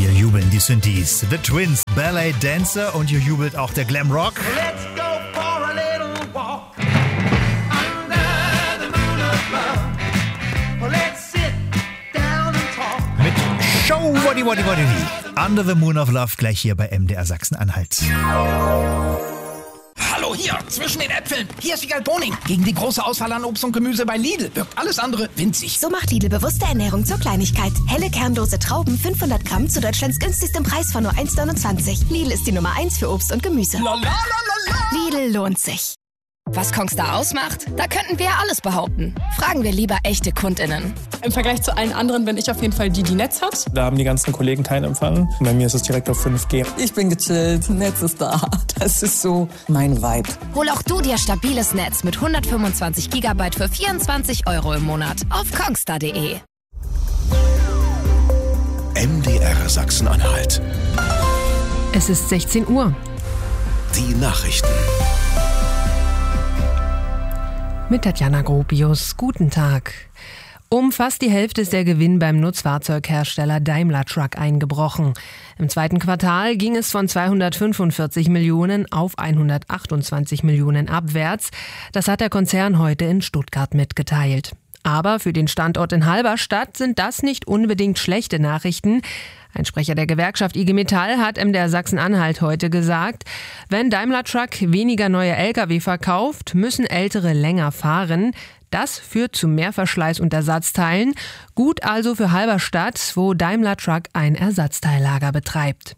Hier jubeln die Synthes, The Twins, Ballet Dancer und hier jubelt auch der Glam Rock. Let's go for a little walk under the moon of love. Let's sit down and talk. Mit Show Wadi Wadi Wadi Under the Moon of Love gleich hier bei MDR Sachsen-Anhalt. Hallo, hier, zwischen den Äpfeln. Hier ist Wiegald Boning. Gegen die große Auswahl an Obst und Gemüse bei Lidl wirkt alles andere winzig. So macht Lidl bewusste Ernährung zur Kleinigkeit. Helle kernlose Trauben 500 Gramm zu Deutschlands günstigstem Preis von nur 1,29. Lidl ist die Nummer 1 für Obst und Gemüse. La, la, la, la, la. Lidl lohnt sich. Was Kongstar ausmacht? Da könnten wir alles behaupten. Fragen wir lieber echte KundInnen. Im Vergleich zu allen anderen bin ich auf jeden Fall die Netz hat. Da haben die ganzen Kollegen keinen Empfang. Bei mir ist es direkt auf 5G. Ich bin gechillt, Netz ist da. Das ist so mein Vibe. Hol auch du dir stabiles Netz mit 125 GB für 24 € im Monat auf kongstar.de. MDR Sachsen-Anhalt. Es ist 16 Uhr. Die Nachrichten. Mit Tatjana Gropius. Guten Tag. Um fast die Hälfte ist der Gewinn beim Nutzfahrzeughersteller Daimler Truck eingebrochen. Im zweiten Quartal ging es von 245 Millionen auf 128 Millionen abwärts. Das hat der Konzern heute in Stuttgart mitgeteilt. Aber für den Standort in Halberstadt sind das nicht unbedingt schlechte Nachrichten. Ein Sprecher der Gewerkschaft IG Metall hat MDR Sachsen-Anhalt heute gesagt, wenn Daimler Truck weniger neue Lkw verkauft, müssen ältere länger fahren. Das führt zu mehr Verschleiß und Ersatzteilen. Gut also für Halberstadt, wo Daimler Truck ein Ersatzteillager betreibt.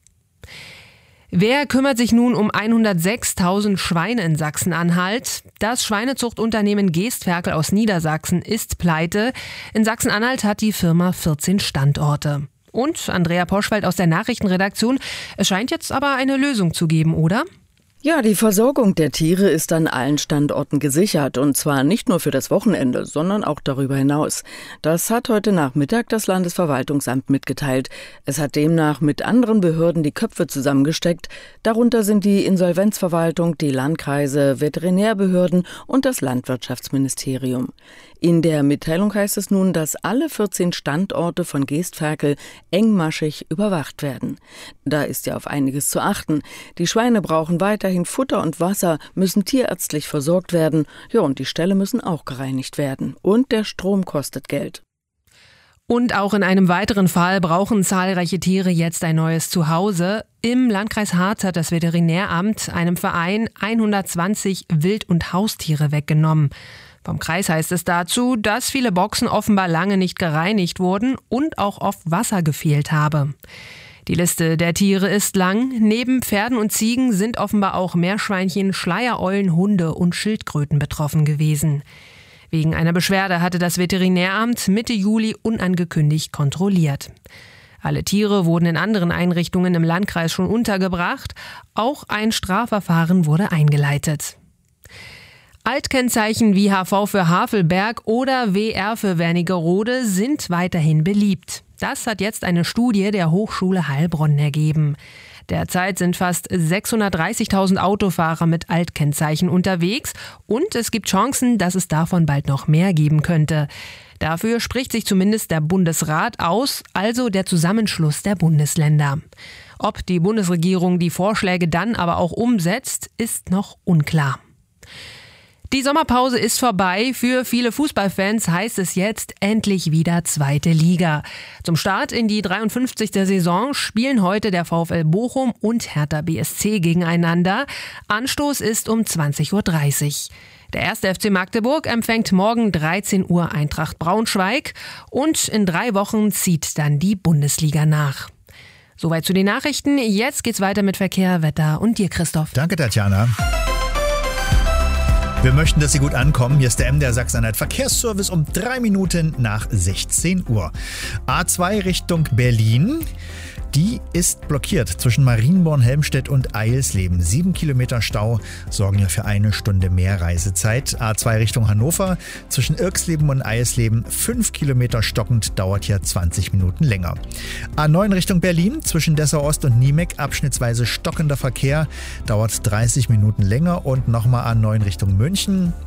Wer kümmert sich nun um 106.000 Schweine in Sachsen-Anhalt? Das Schweinezuchtunternehmen Geestferkel aus Niedersachsen ist pleite. In Sachsen-Anhalt hat die Firma 14 Standorte. Und Andrea Poschwald aus der Nachrichtenredaktion. Es scheint jetzt aber eine Lösung zu geben, oder? Ja, die Versorgung der Tiere ist an allen Standorten gesichert. Und zwar nicht nur für das Wochenende, sondern auch darüber hinaus. Das hat heute Nachmittag das Landesverwaltungsamt mitgeteilt. Es hat demnach mit anderen Behörden die Köpfe zusammengesteckt. Darunter sind die Insolvenzverwaltung, die Landkreise, Veterinärbehörden und das Landwirtschaftsministerium. In der Mitteilung heißt es nun, dass alle 14 Standorte von Geestferkel engmaschig überwacht werden. Da ist ja auf einiges zu achten. Die Schweine brauchen weiterhin Futter und Wasser, müssen tierärztlich versorgt werden. Ja, und die Ställe müssen auch gereinigt werden. Und der Strom kostet Geld. Und auch in einem weiteren Fall brauchen zahlreiche Tiere jetzt ein neues Zuhause. Im Landkreis Harz hat das Veterinäramt einem Verein 120 Wild- und Haustiere weggenommen. Vom Kreis heißt es dazu, dass viele Boxen offenbar lange nicht gereinigt wurden und auch oft Wasser gefehlt habe. Die Liste der Tiere ist lang. Neben Pferden und Ziegen sind offenbar auch Meerschweinchen, Schleiereulen, Hunde und Schildkröten betroffen gewesen. Wegen einer Beschwerde hatte das Veterinäramt Mitte Juli unangekündigt kontrolliert. Alle Tiere wurden in anderen Einrichtungen im Landkreis schon untergebracht. Auch ein Strafverfahren wurde eingeleitet. Altkennzeichen wie HV für Havelberg oder WR für Wernigerode sind weiterhin beliebt. Das hat jetzt eine Studie der Hochschule Heilbronn ergeben. Derzeit sind fast 630.000 Autofahrer mit Altkennzeichen unterwegs und es gibt Chancen, dass es davon bald noch mehr geben könnte. Dafür spricht sich zumindest der Bundesrat aus, also der Zusammenschluss der Bundesländer. Ob die Bundesregierung die Vorschläge dann aber auch umsetzt, ist noch unklar. Die Sommerpause ist vorbei. Für viele Fußballfans heißt es jetzt endlich wieder zweite Liga. Zum Start in die 53. Saison spielen heute der VfL Bochum und Hertha BSC gegeneinander. Anstoß ist um 20:30 Uhr. Der 1. FC Magdeburg empfängt morgen 13 Uhr Eintracht Braunschweig und in 3 Wochen zieht dann die Bundesliga nach. Soweit zu den Nachrichten. Jetzt geht's weiter mit Verkehr, Wetter und dir, Christoph. Danke, Tatjana. Wir möchten, dass Sie gut ankommen. Hier ist der MDR Sachsen-Anhalt Verkehrsservice um 3 Minuten nach 16 Uhr. A2 Richtung Berlin. Die ist blockiert zwischen Marienborn, Helmstedt und Eilsleben. 7 Kilometer Stau sorgen ja für 1 Stunde mehr Reisezeit. A2 Richtung Hannover zwischen Irksleben und Eilsleben 5 Kilometer stockend, dauert hier 20 Minuten länger. A9 Richtung Berlin zwischen Dessau Ost und Niemek abschnittsweise stockender Verkehr, dauert 30 Minuten länger. Und nochmal A9 Richtung München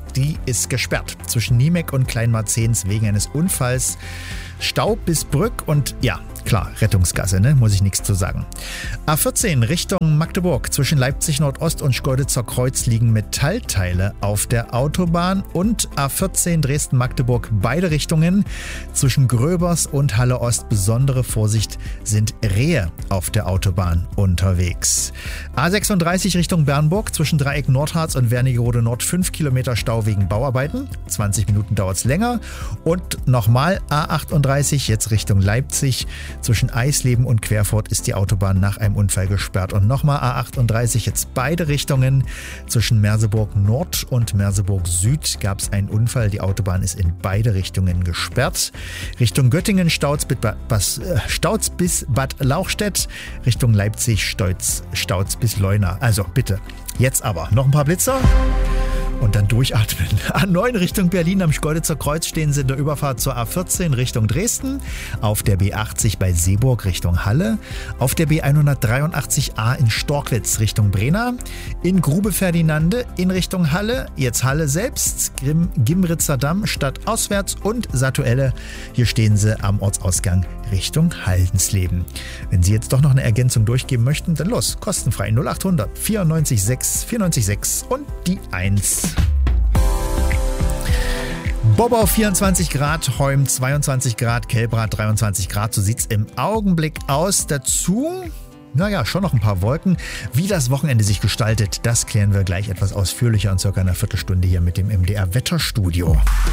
die ist gesperrt zwischen Niemek und Kleinmarzens wegen eines Unfalls. Stau bis Brück und ja, klar, Rettungsgasse, ne? Muss ich nichts zu sagen. A14 Richtung Magdeburg. Zwischen Leipzig Nordost und Schkeuditzer Kreuz liegen Metallteile auf der Autobahn. Und A14 Dresden-Magdeburg, beide Richtungen. Zwischen Gröbers und Halle Ost besondere Vorsicht, sind Rehe auf der Autobahn unterwegs. A36 Richtung Bernburg. Zwischen Dreieck Nordharz und Wernigerode Nord 5 Kilometer Stau wegen Bauarbeiten. 20 Minuten dauert es länger. Und nochmal A38 jetzt Richtung Leipzig. Zwischen Eisleben und Querfurt ist die Autobahn nach einem Unfall gesperrt. Und nochmal A38, jetzt beide Richtungen. Zwischen Merseburg Nord und Merseburg Süd gab es einen Unfall. Die Autobahn ist in beide Richtungen gesperrt. Richtung Göttingen Stauz bis Bad Lauchstädt. Richtung Leipzig Stauz bis Leuna. Also bitte, jetzt aber noch ein paar Blitzer. Und dann durchatmen. A9 Richtung Berlin am Schkeuditzer Kreuz stehen sie in der Überfahrt zur A14 Richtung Dresden. Auf der B80 bei Seeburg Richtung Halle. Auf der B183a in Storkwitz Richtung Brena. In Grube Ferdinande in Richtung Halle. Jetzt Halle selbst. Gimritzer Damm stadtauswärts. Und Satuelle. Hier stehen sie am Ortsausgang Richtung Haldensleben. Wenn Sie jetzt doch noch eine Ergänzung durchgeben möchten, dann los. Kostenfrei 0800 94 6 94 6 und die 1. Bobau 24 Grad, Heum 22 Grad, Kelbrad 23 Grad. So sieht's im Augenblick aus. Dazu, naja, schon noch ein paar Wolken. Wie das Wochenende sich gestaltet, das klären wir gleich etwas ausführlicher in circa einer Viertelstunde hier mit dem MDR Wetterstudio.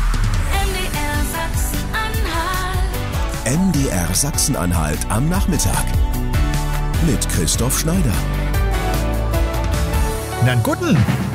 MDR Sachsen-Anhalt am Nachmittag mit Christoph Schneider. Na, guten